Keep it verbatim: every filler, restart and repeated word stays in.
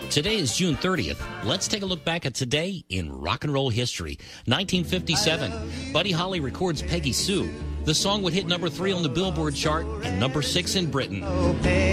Today is June thirtieth. Let's take a look back at today in rock and roll history. nineteen fifty-seven, Buddy Holly records Peggy Sue. The song would hit number three on the Billboard chart and number six in Britain.